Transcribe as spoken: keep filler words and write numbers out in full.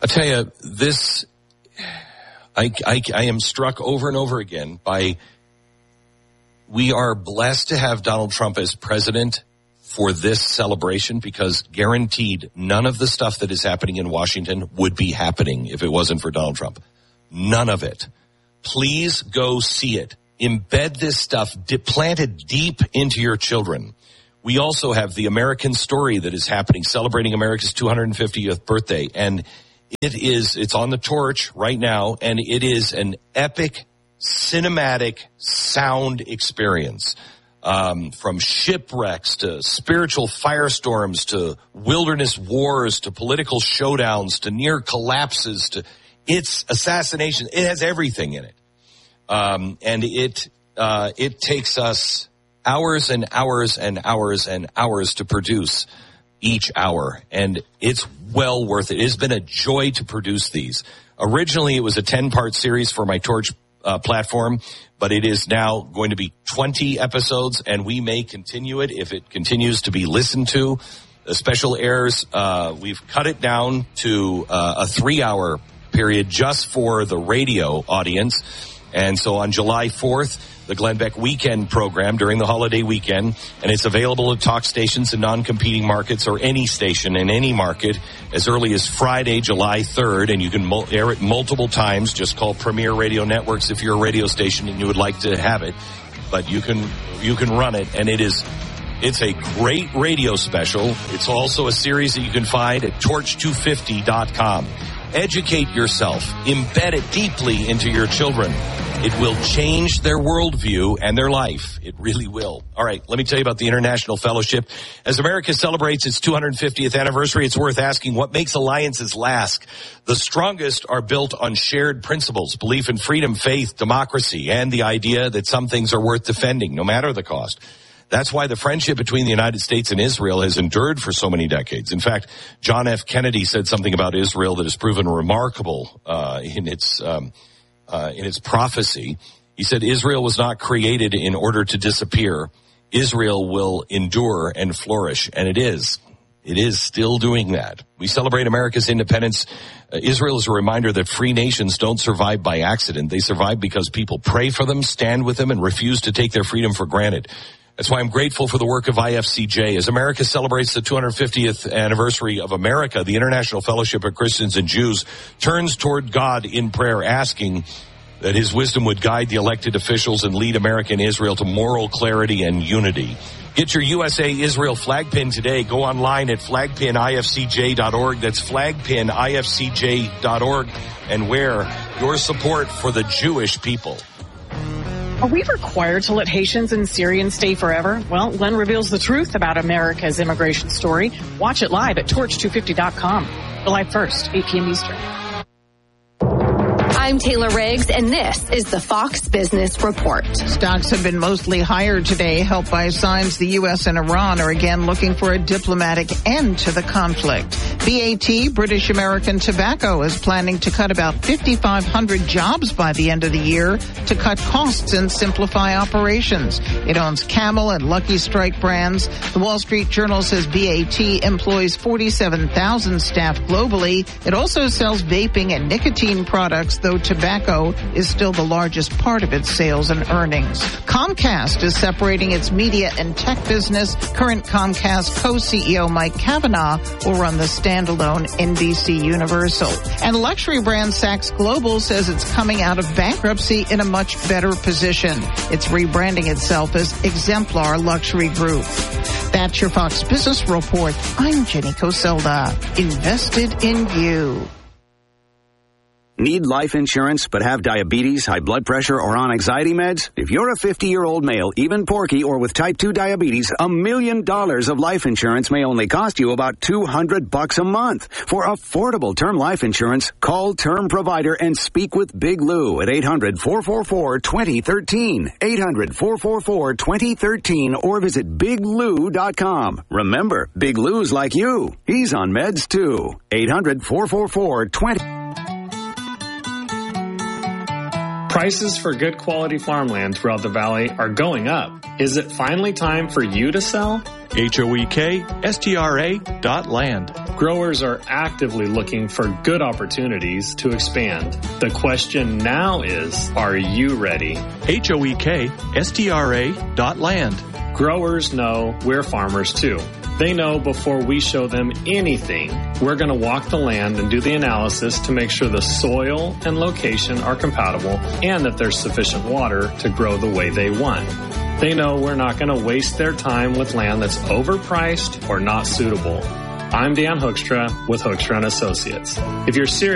I tell you, this, I, I, I am struck over and over again by, we are blessed to have Donald Trump as president for this celebration, because guaranteed none of the stuff that is happening in Washington would be happening if it wasn't for Donald Trump. None of it. Please go see it. Embed this stuff, plant it deep into your children. We also have the American Story that is happening, celebrating America's two hundred fiftieth birthday. And it is, it's on the Torch right now, and it is an epic, cinematic sound experience. Um, from shipwrecks to spiritual firestorms to wilderness wars to political showdowns to near collapses to its assassination. It has everything in it. Um, and it, uh, it takes us hours and hours and hours and hours to produce each hour. And it's well worth it. It has been a joy to produce these. Originally, it was a ten-part series for my Torch uh, platform, but it is now going to be twenty episodes, and we may continue it if it continues to be listened to. The special airs, uh, we've cut it down to uh, a three-hour period just for the radio audience. And so on July fourth, the Glenn Beck Weekend program during the holiday weekend, and it's available at talk stations in non-competing markets or any station in any market as early as Friday, July third, and you can mul- air it multiple times. Just call Premier Radio Networks if you're a radio station and you would like to have it, but you can you can run it, and it is it's a great radio special. It's also a series that you can find at torch two fifty dot com. Educate yourself. Embed it deeply into your children. It will change their worldview and their life. It really will. All right, let me tell you about the International Fellowship. As America celebrates its two hundred fiftieth anniversary, it's worth asking, what makes alliances last? The strongest are built on shared principles, belief in freedom, faith, democracy, and the idea that some things are worth defending, no matter the cost. That's why the friendship between the United States and Israel has endured for so many decades. In fact, John F. Kennedy said something about Israel that has proven remarkable uh, in its um, uh, in its prophecy. He said, Israel was not created in order to disappear. Israel will endure and flourish, and it is. It is still doing that. We celebrate America's independence. Uh, Israel is a reminder that free nations don't survive by accident. They survive because people pray for them, stand with them, and refuse to take their freedom for granted. That's why I'm grateful for the work of I F C J. As America celebrates the two hundred fiftieth anniversary of America, the International Fellowship of Christians and Jews turns toward God in prayer, asking that his wisdom would guide the elected officials and lead America and Israel to moral clarity and unity. Get your U S A Israel flag pin today. Go online at flag pin I F C J dot org. That's flag pin I F C J dot org, and wear your support for the Jewish people. Are we required to let Haitians and Syrians stay forever? Well, Glenn reveals the truth about America's immigration story. Watch it live at torch two fifty dot com. July first, eight p.m. Eastern. I'm Taylor Riggs, and this is the Fox Business Report. Stocks have been mostly higher today, helped by signs the U S and Iran are again looking for a diplomatic end to the conflict. B A T, British American Tobacco, is planning to cut about fifty-five hundred jobs by the end of the year to cut costs and simplify operations. It owns Camel and Lucky Strike brands. The Wall Street Journal says B A T employs forty-seven thousand staff globally. It also sells vaping and nicotine products, though tobacco is still the largest part of its sales and earnings. Comcast is separating its media and tech business. Current Comcast co-C E O Mike Cavanaugh will run the standalone N B C Universal. And luxury brand Saks Global says it's coming out of bankruptcy in a much better position. It's rebranding itself as Exemplar Luxury Group. That's your Fox Business Report. I'm Jenny Coselda. Invested in you. Need life insurance but have diabetes, high blood pressure, or on anxiety meds? If you're a fifty-year-old male, even porky, or with type two diabetes, a million dollars of life insurance may only cost you about two hundred bucks a month. For affordable term life insurance, call Term Provider and speak with Big Lou at eight hundred, four four four, two zero one three, eight hundred, four four four, two zero one three, or visit big lou dot com. Remember, Big Lou's like you. He's on meds too. eight hundred, four four four, two zero Prices for good quality farmland throughout the valley are going up. Is it finally time for you to sell? H O E K S T R A dot land. Growers are actively looking for good opportunities to expand. The question now is, are you ready? H O E K S T R A dot land. Growers know we're farmers too. They know before we show them anything, we're going to walk the land and do the analysis to make sure the soil and location are compatible and that there's sufficient water to grow the way they want. They know we're not going to waste their time with land that's overpriced or not suitable. I'm Dan Hoekstra with Hoekstra and Associates. If you're serious